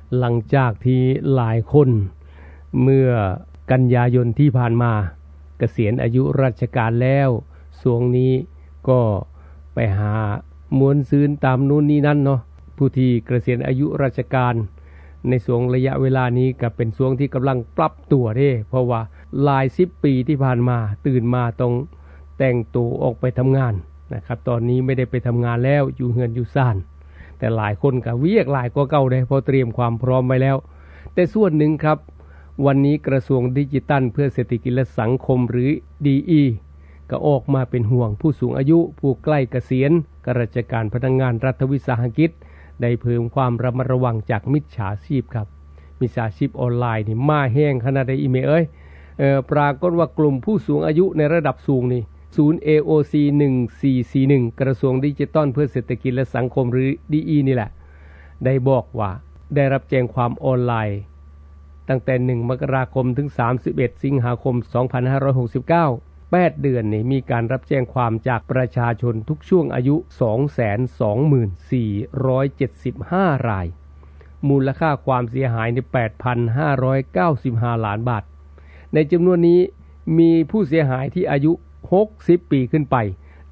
หลังจากที่หลายคนเมื่อกันยายนที่ผ่านมาเกษียณอายุราชการแล้วช่วงนี้ก็ไปหามวนซืนตามนู้นนี้นั่นเนาะผู้ที่เกษียณอายุราชการในช่วงระยะเวลานี้ก็เป็นช่วงที่กำลังปรับตัวเด้เพราะว่าหลาย10ปีที่ผ่านมาตื่นมาต้องแต่งตัวออกไปทำงานนะครับตอนนี้ไม่ได้ไปทำงานแล้วอยู่เฮือนอยู่ซ่านแต่หลายคนก็เวียกหลายกว่าเก่าได้เพราะเตรียมความพร้อมไว้แล้วแต่ส่วนหนึ่งครับวันนี้กระทรวงดิจิทัลเพื่อเศรษฐกิจและสังคมหรือ DE ก็ออกมาเป็นห่วงผู้สูงอายุผู้ใกล้เกษียณข้าราชการพนักงานรัฐวิสาหกิจได้เพิ่มความระมัดระวังจากมิจฉาชีพครับมิจฉาชีพออนไลน์นี่มาแห้งขนาดใดอีเมปรากฏว่ากลุ่มผู้สูงอายุในระดับสูงนี่ศูนย์ AOC 1441กระทรวงดิจิทัลเพื่อเศรษฐกิจและสังคมหรือ DE นี่แหละได้บอกว่าได้รับแจ้งความออนไลน์ตั้งแต่1มกราคมถึง31สิงหาคม2569 8เดือนนี่มีการรับแจ้งความจากประชาชนทุกช่วงอายุ 224,75 รายมูลค่าความเสียหายใน 8,595 ล้านบาทในจำนวนนี้มีผู้เสียหายที่อายุ60ปีขึ้นไป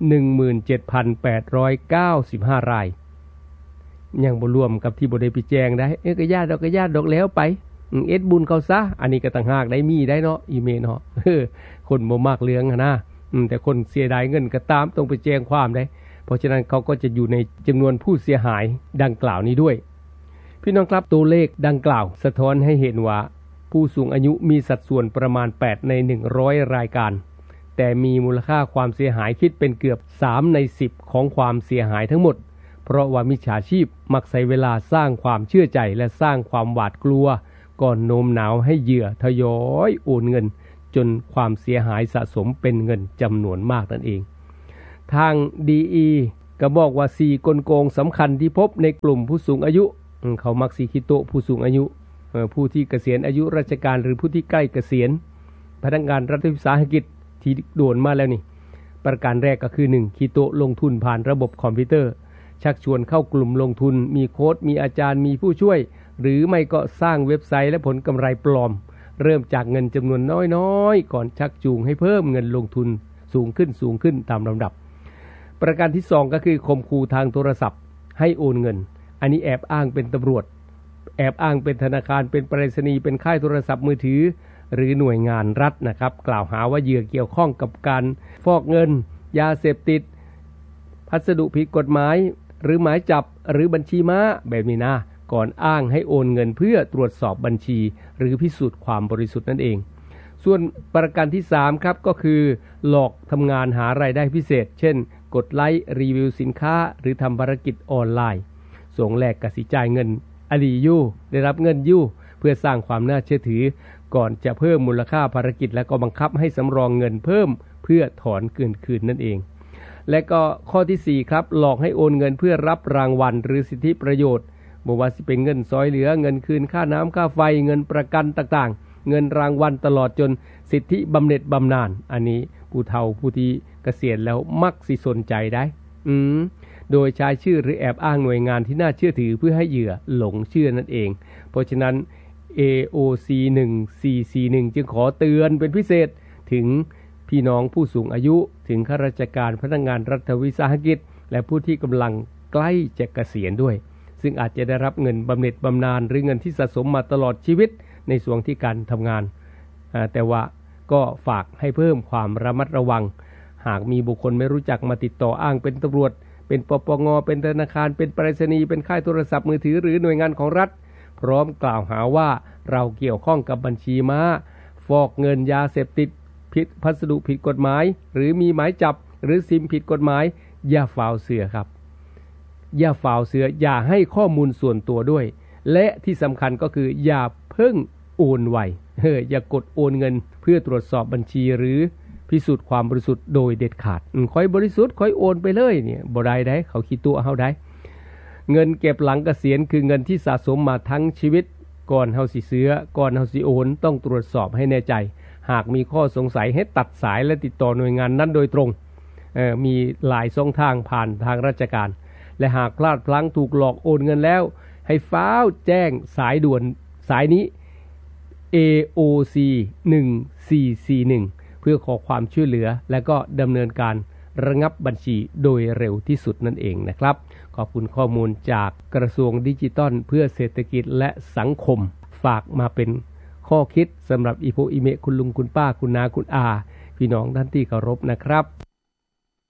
17,895 รายยังบ่รวมกับที่บ่ได้ไปแจ้งได้ก็ญาติดอกแล้วไปเอ็ดบุญเขาซะอันนี้ก็ต่างหากได้มีได้เนาะอีเมลเนาะคนบ่มากเรื่องนะแต่คนเสียดายเงินก็ตามต้องไปแจ้งความได้เพราะฉะนั้นเขาก็จะอยู่ในจำนวนผู้เสียหายดังกล่าวนี้ด้วยพี่น้องครับตัวเลขดังกล่าวสะท้อนให้เห็นว่าผู้สูงอายุมีสัดส่วนประมาณ8ใน100รายการแต่มีมูลค่าความเสียหายคิดเป็นเกือบ3ใน10ของความเสียหายทั้งหมดเพราะว่ามิจฉาชีพมักใช้เวลาสร้างความเชื่อใจและสร้างความหวาดกลัวก่อนโน้มน้าวให้เหยื่อทยอยโอนเงินจนความเสียหายสะสมเป็นเงินจำนวนมากนั่นเองทาง DE ก็บอกว่า4กลโกงสำคัญที่พบในกลุ่มผู้สูงอายุเขามักสิคิโตะผู้สูงอายุผู้ที่เกษียณอายุราชการหรือผู้ที่ใกล้เกษียณพนักงานรัฐวิสาหกิจที่โดนมาแล้วนี่ประการแรกก็คือ1คิโตะลงทุนผ่านระบบคอมพิวเตอร์ชักชวนเข้ากลุ่มลงทุนมีโค้ชมีอาจารย์มีผู้ช่วยหรือไม่ก็สร้างเว็บไซต์และผลกำไรปลอมเริ่มจากเงินจำนวนน้อยๆก่อนชักจูงให้เพิ่มเงินลงทุนสูงขึ้นตามลำดับประการที่2ก็คือข่มขู่ทางโทรศัพท์ให้โอนเงินอันนี้แอบอ้างเป็นตำรวจแอบอ้างเป็นธนาคารเป็นไปรษณีย์เป็นค่ายโทรศัพท์มือถือหรือหน่วยงานรัฐนะครับกล่าวหาว่าเหยื่อเกี่ยวข้องกับการฟอกเงินยาเสพติดพัสดุผิดกฎหมายหรือหมายจับหรือบัญชีม้าแบบนี้นะก่อนอ้างให้โอนเงินเพื่อตรวจสอบบัญชีหรือพิสูจน์ความบริสุทธิ์นั่นเองส่วนประการที่3ครับก็คือหลอกทำงานหารายได้พิเศษเช่นกดไลค์รีวิวสินค้าหรือทำภารกิจออนไลน์ส่งแลกกับสิจ่ายเงินอดียู่ได้รับเงินยู่เพื่อสร้างความน่าเชื่อถือก่อนจะเพิ่มมูลค่าภารกิจและก็บังคับให้สำรองเงินเพิ่มเพื่อถอนคืนนั่นเองและก็ข้อที่4ครับหลอกให้โอนเงินเพื่อรับรางวัลหรือสิทธิประโยชน์บ่ว่าสิเป็นเงินซอยเหลือเงินคืนค่าน้ำค่าไฟเงินประกันต่างๆเงินรางวัลตลอดจนสิทธิบำเหน็จบำนาญอันนี้ผู้เฒ่าผู้ที่เกษียณแล้วมักสิสนใจได้โดยใช้ชื่อหรือแอบอ้างหน่วยงานที่น่าเชื่อถือเพื่อให้เหยื่อหลงเชื่อนั่นเองเพราะฉะนั้น AOC 1441จึงขอเตือนเป็นพิเศษถึงพี่น้องผู้สูงอายุถึงข้าราชการพนักงานรัฐวิสาหกิจและผู้ที่กำลังใกล้จะเกษียณด้วยซึ่งอาจจะได้รับเงินบำเหน็จบำนาญหรือเงินที่สะสมมาตลอดชีวิตในช่วงที่การทำงานแต่ว่าก็ฝากให้เพิ่มความระมัดระวังหากมีบุคคลไม่รู้จักมาติดต่ออ้างเป็นตำรวจเป็นปปงเป็นธนาคารเป็นไปรษณีย์เป็นค่ายโทรศัพท์มือถือหรือหน่วยงานของรัฐพร้อมกล่าวหาว่าเราเกี่ยวข้องกับบัญชีม้าฟอกเงินยาเสพติดผิดพัสดุผิดกฎหมายหรือมีหมายจับหรือซิมผิดกฎหมายอย่าฝ่าเสือครับอย่าฝ่าเสืออย่าให้ข้อมูลส่วนตัวด้วยและที่สำคัญก็คืออย่าเพิ่งโอนไวอย่ากดโอนเงินเพื่อตรวจสอบบัญชีหรือพิสูจน์ความบริสุทธิ์โดยเด็ดขาดค่อยบริสุทธิ์ค่อยโอนไปเลยเนี่ยบ่ได้เขาคิดตัวเฮาได้เงินเก็บหลังเกษียณคือเงินที่สะสมมาทั้งชีวิตก่อนเฮาสิซื้อก่อนเฮาสิโอนต้องตรวจสอบให้แน่ใจหากมีข้อสงสัยให้ตัดสายและติดต่อหน่วยงานนั้นโดยตรงมีหลายช่องทางผ่านทางราชการและหากพลาดพลั้งถูกหลอกโอนเงินแล้วใให้ฟ้าวแจ้งสายด่วนสายนี้ AOC 1441เพื่อขอความช่วยเหลือและก็ดำเนินการระงับบัญชีโดยเร็วที่สุดนั่นเองนะครับขอบคุณข้อมูลจากกระทรวงดิจิทัลเพื่อเศรษฐกิจและสังคมฝากมาเป็นข้อคิดสำหรับอีโพอีเมะคุณลุงคุณป้าคุณนาคุณอาพี่น้องท่านที่เคารพนะครับ